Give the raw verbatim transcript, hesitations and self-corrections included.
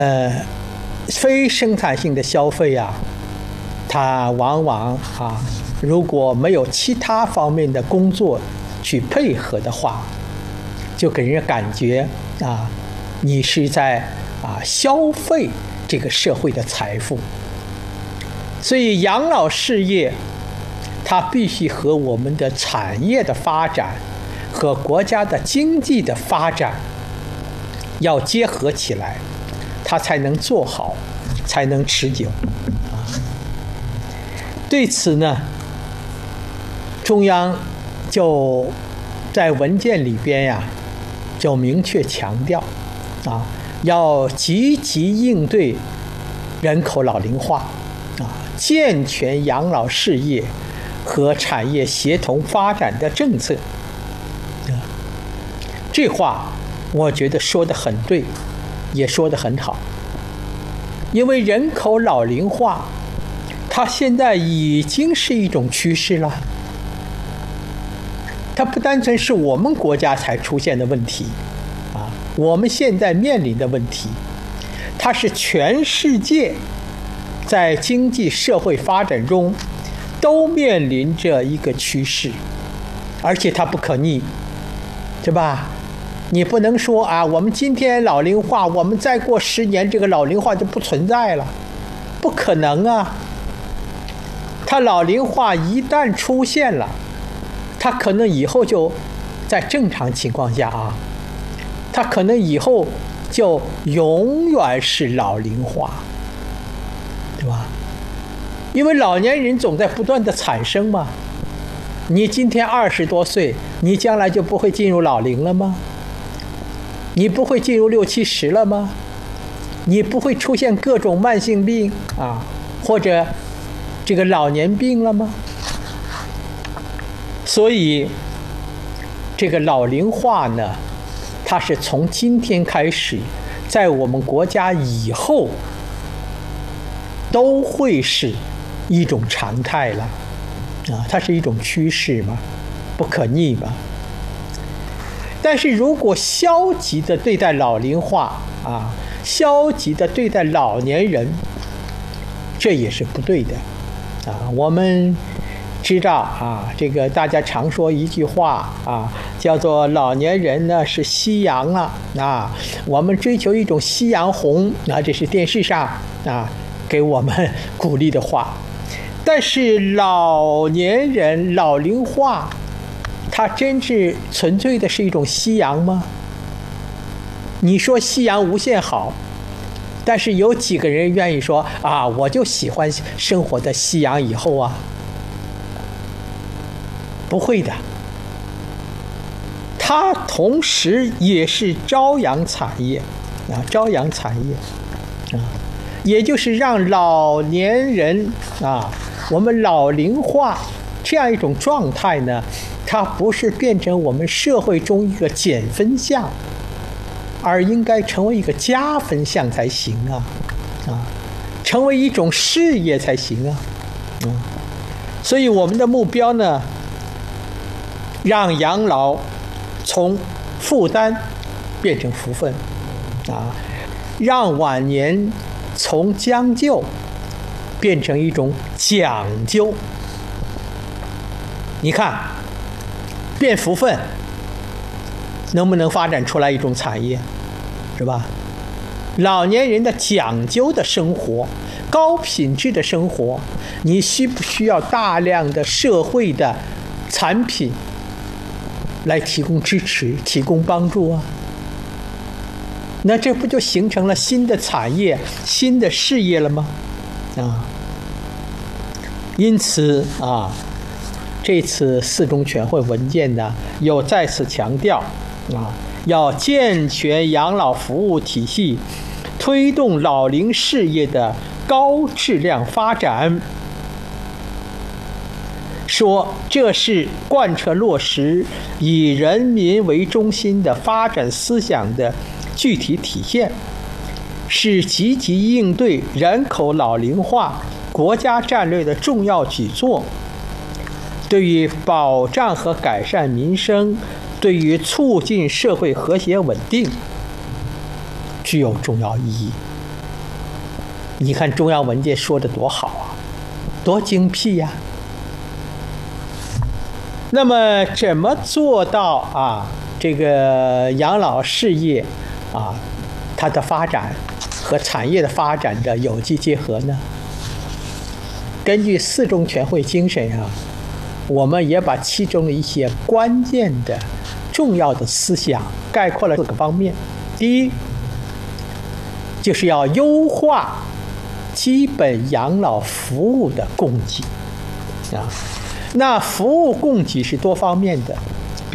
呃，非生产性的消费啊，它往往啊，如果没有其他方面的工作去配合的话，就给人感觉啊，你是在啊消费这个社会的财富。所以养老事业，它必须和我们的产业的发展和国家的经济的发展要结合起来，它才能做好，才能持久。啊，对此呢，中央就在文件里边呀，就明确强调，啊，要积极应对人口老龄化，啊，健全养老事业和产业协同发展的政策。啊，这话我觉得说得很对，也说得很好。因为人口老龄化，它现在已经是一种趋势了。它不单纯是我们国家才出现的问题，啊，我们现在面临的问题，它是全世界在经济社会发展中都面临着一个趋势，而且它不可逆，对吧？你不能说啊，我们今天老龄化，我们再过十年这个老龄化就不存在了，不可能啊！它老龄化一旦出现了，它可能以后就在正常情况下啊，它可能以后就永远是老龄化，对吧？因为老年人总在不断的产生嘛。你今天二十多岁，你将来就不会进入老龄了吗？你不会进入六七十了吗？你不会出现各种慢性病啊，或者这个老年病了吗？所以这个老龄化呢，它是从今天开始，在我们国家以后都会是一种常态了啊，它是一种趋势嘛，不可逆嘛。但是如果消极的对待老龄化啊，消极的对待老年人，这也是不对的啊。我们知道啊，这个大家常说一句话啊，叫做老年人呢是夕阳了啊，我们追求一种夕阳红啊，这是电视上啊给我们鼓励的话。但是老年人老龄化，它真是纯粹的是一种夕阳吗？你说夕阳无限好，但是有几个人愿意说啊，我就喜欢生活在夕阳以后啊？不会的，它同时也是朝阳产业啊，朝阳产业啊，也就是让老年人啊，我们老龄化这样一种状态呢，它不是变成我们社会中一个减分项，而应该成为一个加分项才行啊，啊，成为一种事业才行啊，嗯，所以我们的目标呢，让养老从负担变成福分，啊，让晚年从将就变成一种讲究。你看，变福分能不能发展出来一种产业，是吧？老年人的讲究的生活，高品质的生活，你需不需要大量的社会的产品来提供支持、提供帮助啊？那这不就形成了新的产业、新的事业了吗？啊，因此啊，这次四中全会文件呢，又再次强调啊，要健全养老服务体系，推动老龄事业的高质量发展。说这是贯彻落实以人民为中心的发展思想的具体体现，是积极应对人口老龄化国家战略的重要举措，对于保障和改善民生，对于促进社会和谐稳定具有重要意义你看中央文件说的多好啊，多精辟呀！那么怎么做到啊这个养老事业啊它的发展和产业的发展的有机结合呢？根据四中全会精神啊，我们也把其中的一些关键的重要的思想概括了四个方面。第一，就是要优化基本养老服务的供给啊。那服务供给是多方面的，